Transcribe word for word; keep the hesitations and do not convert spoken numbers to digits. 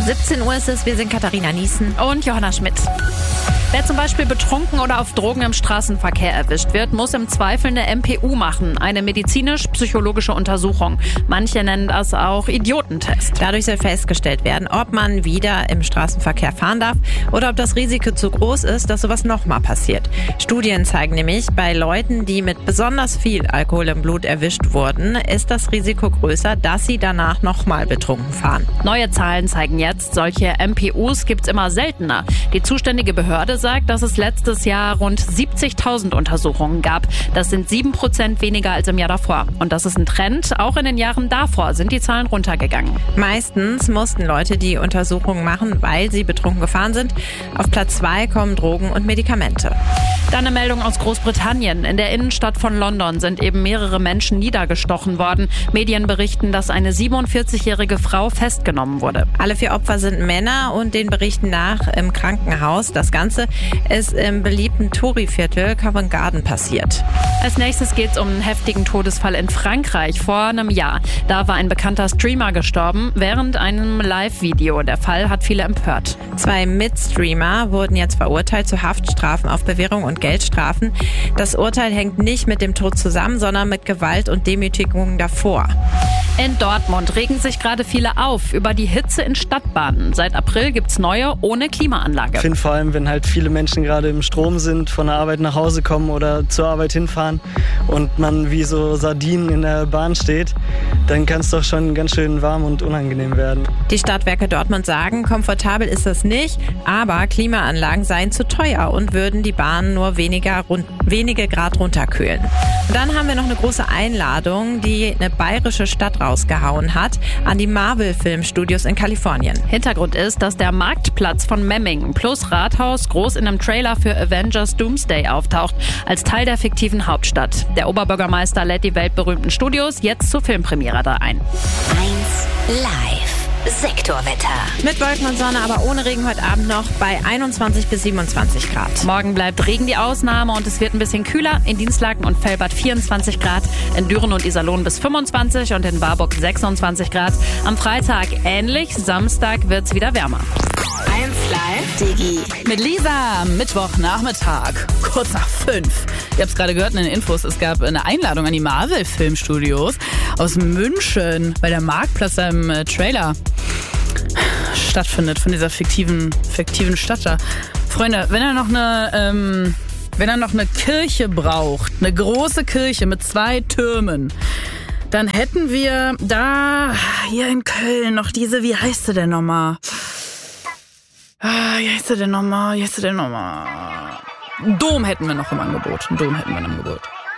siebzehn Uhr ist es, wir sind Katharina Niesen und Johanna Schmidt. Wer zum Beispiel betrunken oder auf Drogen im Straßenverkehr erwischt wird, muss im Zweifel eine M P U machen, eine medizinisch-psychologische Untersuchung. Manche nennen das auch Idiotentest. Dadurch soll festgestellt werden, ob man wieder im Straßenverkehr fahren darf oder ob das Risiko zu groß ist, dass sowas nochmal passiert. Studien zeigen nämlich, bei Leuten, die mit besonders viel Alkohol im Blut erwischt wurden, ist das Risiko größer, dass sie danach nochmal betrunken fahren. Neue Zahlen zeigen jetzt, solche M P Us gibt's immer seltener. Die zuständige Behörde sagt, dass es letztes Jahr rund siebzigtausend Untersuchungen gab. Das sind sieben Prozent weniger als im Jahr davor. Und das ist ein Trend. Auch in den Jahren davor sind die Zahlen runtergegangen. Meistens mussten Leute die Untersuchungen machen, weil sie betrunken gefahren sind. Auf Platz zwei kommen Drogen und Medikamente. Dann eine Meldung aus Großbritannien. In der Innenstadt von London sind eben mehrere Menschen niedergestochen worden. Medien berichten, dass eine siebenundvierzigjährige Frau festgenommen wurde. Alle vier Opfer sind Männer und den Berichten nach im Krankenhaus. Das Ganze ist im beliebten Tory-Viertel Covent Garden passiert. Als nächstes geht es um einen heftigen Todesfall in Frankreich vor einem Jahr. Da war ein bekannter Streamer gestorben während einem Live-Video. Der Fall hat viele empört. Zwei Mitstreamer wurden jetzt verurteilt zu Haftstrafen auf Bewährung und Geldstrafen. Das Urteil hängt nicht mit dem Tod zusammen, sondern mit Gewalt und Demütigung davor. In Dortmund regen sich gerade viele auf über die Hitze in Stadtbahnen. Seit April gibt's neue ohne Klimaanlage. Ich finde vor allem, wenn halt viele Menschen gerade im Strom sind, von der Arbeit nach Hause kommen oder zur Arbeit hinfahren und man wie so Sardinen in der Bahn steht, dann kann es doch schon ganz schön warm und unangenehm werden. Die Stadtwerke Dortmund sagen, komfortabel ist das nicht, aber Klimaanlagen seien zu teuer und würden die Bahnen nur weniger, rund, wenige Grad runterkühlen. Und dann haben wir noch eine große Einladung, die eine bayerische Stadt rausgehauen hat, an die Marvel-Filmstudios in Kalifornien. Hintergrund ist, dass der Marktplatz von Memmingen plus Rathaus groß in einem Trailer für Avengers Doomsday auftaucht, als Teil der fiktiven Hauptstadt. Der Oberbürgermeister lädt die weltberühmten Studios jetzt zur Filmpremiere da ein. eins Live. Sektorwetter. Mit Wolken und Sonne, aber ohne Regen heute Abend noch bei einundzwanzig bis siebenundzwanzig Grad. Morgen bleibt Regen die Ausnahme und es wird ein bisschen kühler. In Dienstlaken und Velbert vierundzwanzig Grad, in Düren und Iserlohn bis fünfundzwanzig und in Warburg sechsundzwanzig Grad. Am Freitag ähnlich, Samstag wird's wieder wärmer. eins Live Digi. Mit Lisa, Mittwochnachmittag, kurz nach fünf. Ihr habt es gerade gehört in den Infos, es gab eine Einladung an die Marvel-Filmstudios aus München, weil der Marktplatz da im äh, Trailer stattfindet, von dieser fiktiven, fiktiven Stadt da. Freunde, wenn er noch eine, ähm, wenn er noch eine Kirche braucht, eine große Kirche mit zwei Türmen, dann hätten wir da hier in Köln noch diese, wie heißt sie denn nochmal? Ah, wie heißt sie denn nochmal? Wie heißt sie denn nochmal? Dom hätten wir noch im Angebot. Einen Dom hätten wir im Angebot.